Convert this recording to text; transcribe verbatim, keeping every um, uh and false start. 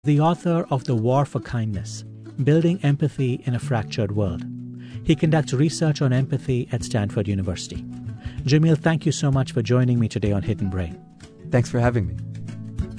the author of The War for Kindness, Building Empathy in a Fractured World. He conducts research on empathy at Stanford University. Jamil, thank you so much for joining me today on Hidden Brain. Thanks for having me.